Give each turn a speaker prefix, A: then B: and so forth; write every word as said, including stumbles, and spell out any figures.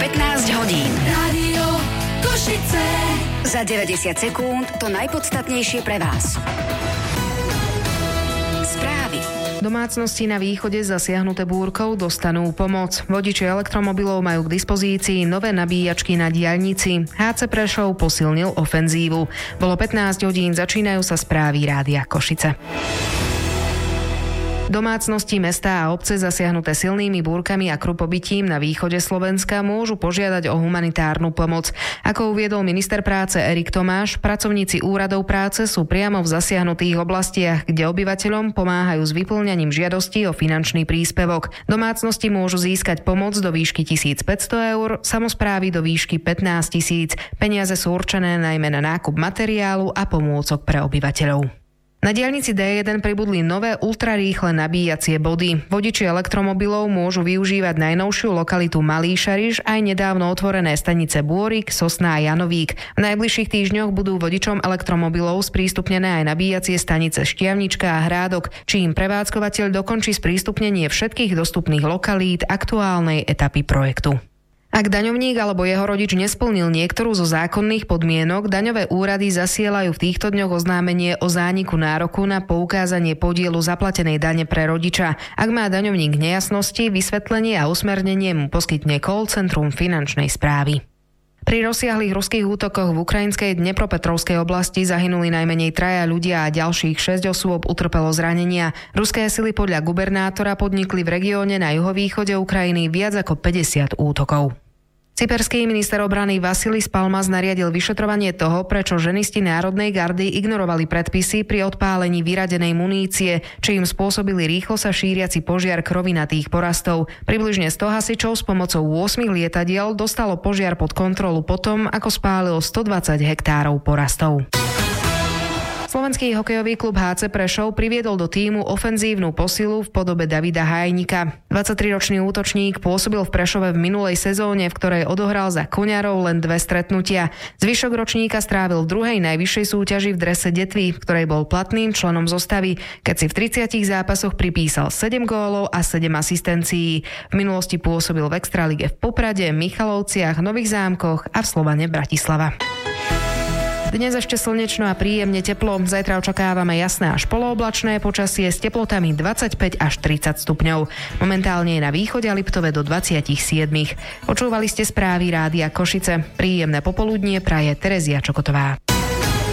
A: pätnásť hodín.
B: Rádio Košice.
A: Za deväťdesiat sekúnd to najpodstatnejšie pre vás. Správy.
C: Domácnosti na východe zasiahnuté búrkou dostanú pomoc. Vodiči elektromobilov majú k dispozícii nové nabíjačky na diaľnici. há cé Prešov posilnil ofenzívu. Bolo pätnásť hodín, začínajú sa správy Rádia Košice. Domácnosti, mestá a obce zasiahnuté silnými búrkami a krupobytím na východe Slovenska môžu požiadať o humanitárnu pomoc. Ako uviedol minister práce Erik Tomáš, pracovníci úradov práce sú priamo v zasiahnutých oblastiach, kde obyvateľom pomáhajú s vyplňaním žiadostí o finančný príspevok. Domácnosti môžu získať pomoc do výšky tisícpäťsto eur, samosprávy do výšky pätnásť tisíc. Peniaze sú určené najmä na nákup materiálu a pomôcok pre obyvateľov. Na diaľnici dé jeden pribudli nové ultrarýchle nabíjacie body. Vodiči elektromobilov môžu využívať najnovšiu lokalitu Malý Šariš aj nedávno otvorené stanice Bôrik, Sosná a Janovík. V najbližších týždňoch budú vodičom elektromobilov sprístupnené aj nabíjacie stanice Štiavnička a Hrádok, čím prevádzkovateľ dokončí sprístupnenie všetkých dostupných lokalít aktuálnej etapy projektu. Ak daňovník alebo jeho rodič nesplnil niektorú zo zákonných podmienok, daňové úrady zasielajú v týchto dňoch oznámenie o zániku nároku na poukázanie podielu zaplatenej dane pre rodiča. Ak má daňovník nejasnosti, vysvetlenie a usmernenie mu poskytne call centrum finančnej správy. Pri rozsiahlych ruských útokoch v ukrajinskej Dnepropetrovskej oblasti zahynuli najmenej traja ľudia a ďalších šesť osôb utrpelo zranenia. Ruské sily podľa gubernátora podnikli v regióne na juhovýchode Ukrajiny viac ako päťdesiat útokov. Cyperský minister obrany Vasilis Palmas nariadil vyšetrovanie toho, prečo ženisti Národnej gardy ignorovali predpisy pri odpálení vyradenej munície, čím spôsobili rýchlo sa šíriaci požiar krovinatých porastov. Približne sto hasičov s pomocou ôsmich lietadiel dostalo požiar pod kontrolu potom, ako spálilo stodvadsať hektárov porastov. Slovenský hokejový klub há cé Prešov priviedol do tímu ofenzívnu posilu v podobe Davida Hajnika. dvadsaťtriročný útočník pôsobil v Prešove v minulej sezóne, v ktorej odohral za Koňarov len dve stretnutia. Zvyšok ročníka strávil v druhej najvyššej súťaži v drese Detvy, v ktorej bol platným členom zostavy, keď si v tridsiatich zápasoch pripísal sedem gólov a sedem asistencií. V minulosti pôsobil v extralige v Poprade, Michalovciach, Nových Zámkoch a v Slovane Bratislava. Dnes ešte slnečno a príjemne teplo. Zajtra očakávame jasné až polooblačné počasie s teplotami dvadsaťpäť až tridsať stupňov. Momentálne je na východe a Liptove do dvadsaťsedem. Počúvali ste správy Rádia Košice. Príjemné popoludnie praje Terezia Čokotová.